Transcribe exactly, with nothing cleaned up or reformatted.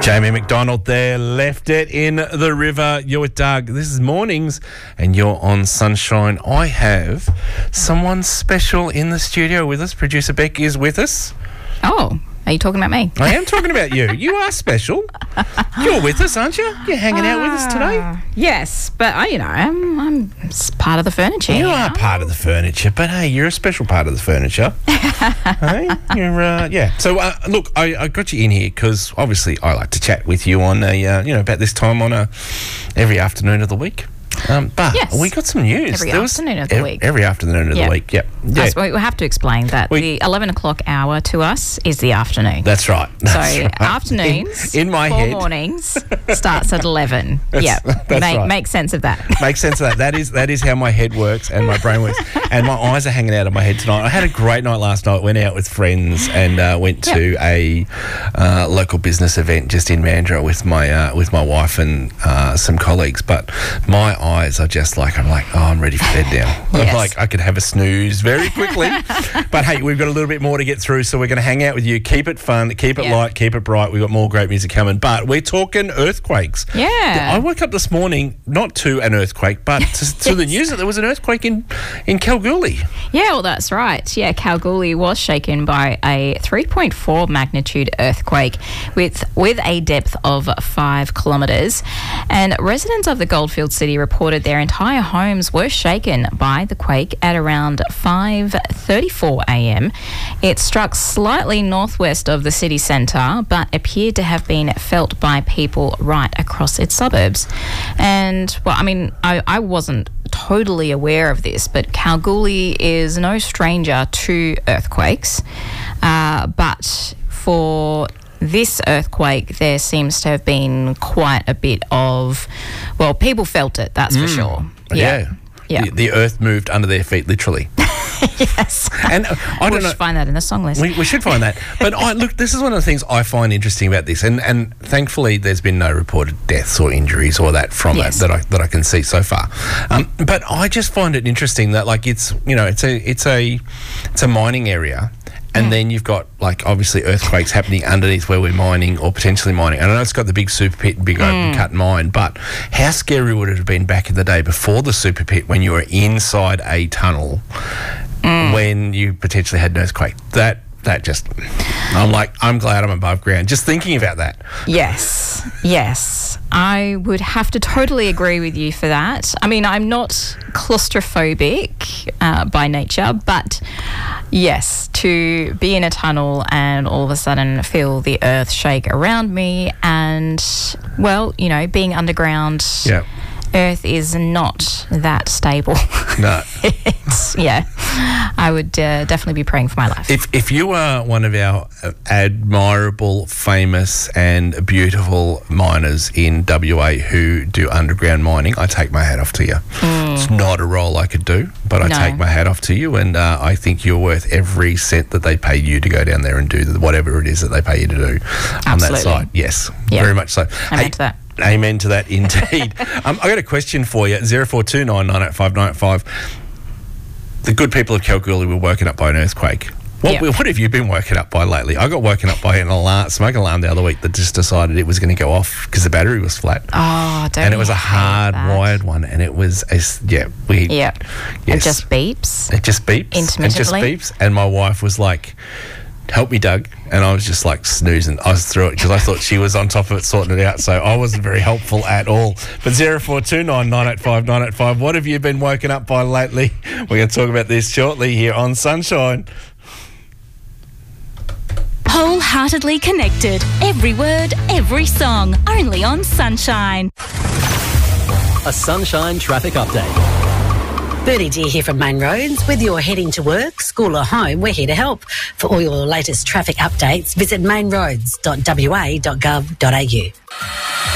Jamie McDonald there, left it in the river. You're with Doug. This is Mornings and you're on Sunshine. I have someone special in the studio with us. Producer Beck is with us. Oh, are you talking about me? I am talking about you. You are special. You're with us, aren't you? You're hanging out with us today. Yes, but I, you know, I'm, I'm part of the furniture. You know? are part of the furniture, but hey, you're a special part of the furniture. Hey, you're uh, yeah. So uh, look, I, I got you in here because obviously I like to chat with you on a uh, you know about this time on a every afternoon of the week. Um, but yes. we got some news. Every there afternoon was, of the ev- week. Every afternoon of yep. the week, yep. Yeah. Yes, we have to explain that we, the eleven o'clock hour to us is the afternoon. That's right. That's so right. afternoons in, in my for head. mornings starts at eleven. That's, yeah, that's make, right. make sense of that. Make sense of that. That is that is how my head works and my brain works. And my eyes are hanging out of my head tonight. I had a great night last night. Went out with friends and uh, went to yep. a uh, local business event just in Mandurah with my uh, with my wife and uh, some colleagues. But my eyes are just like I'm like oh I'm ready for bed now. Yes. I'm like I could have a snooze very quickly. But hey, we've got a little bit more to get through, so we're going to hang out with you. Keep it fun, keep it yep. light, keep it bright. We've got more great music coming. But we're talking earthquakes. Yeah. I woke up this morning not to an earthquake, but to, to the news that there was an earthquake in, in Kalgoorlie. Yeah, well, that's right. Yeah, Kalgoorlie was shaken by a three point four magnitude earthquake with with a depth of five kilometres. And residents of the Goldfields city reported their entire homes were shaken by the quake at around five thirty-four a.m. It struck slightly northwest of the city centre, but appeared to have been felt by people right across its suburbs. And, well, I mean, I, I wasn't totally aware of this, but Kalgoorlie is no stranger to earthquakes. Uh, but for this earthquake, there seems to have been quite a bit of, well, people felt it, that's mm. for sure. Yeah. Yeah. yeah. The, the earth moved under their feet, literally. Yes. And uh, I don't we know. should find that in the song list. We, we should find that. But I, look, this is one of the things I find interesting about this, and, and thankfully there's been no reported deaths or injuries or that from yes. it that I that I can see so far. Um, but I just find it interesting that like it's you know it's a it's a it's a mining area. And then you've got, like, obviously earthquakes happening underneath where we're mining or potentially mining. And I know it's got the big super pit and big open mm. cut mine, but how scary would it have been back in the day before the super pit when you were inside a tunnel mm. when you potentially had an earthquake? That that just, I'm like, I'm glad I'm above ground. Just thinking about that. Yes, yes. I would have to totally agree with you for that. I mean, I'm not claustrophobic uh, by nature, but yes, to be in a tunnel and all of a sudden feel the earth shake around me and, well, you know, being underground, yeah. earth is not that stable. No. It's, yeah, I would uh, definitely be praying for my life. If if you are one of our admirable, famous and beautiful miners in W A who do underground mining, I take my hat off to you. Mm. It's not a role I could do, but I no. take my hat off to you, and uh, I think you're worth every cent that they pay you to go down there and do the, whatever it is that they pay you to do Absolutely. on that side. Yes, yep. very much so. Amen hey, to that. Amen to that, indeed. um, I got a question for you. Zero four two nine nine eight five nine eight five. The good people of Kalgoorlie were woken up by an earthquake. What, yep. what have you been woken up by lately? I got woken up by an alarm, smoke alarm the other week that just decided it was going to go off because the battery was flat. Oh, don't And it was a hard that. wired one, and it was a, yeah we yeah yes. It just beeps. It just beeps. Intermittently. It just beeps, and my wife was like, "Help me, Doug," and I was just like snoozing. I was through it because I thought she was on top of it sorting it out, so I wasn't very helpful at all. But zero four two nine nine eight five nine eight five, what have you been woken up by lately? We're going to talk about this shortly here on Sunshine. Wholeheartedly connected. Every word, every song. Only on Sunshine. A Sunshine traffic update. Bernie Deer here from Main Roads. Whether you're heading to work, school or home, we're here to help. For all your latest traffic updates, visit mainroads dot w a dot gov dot a u.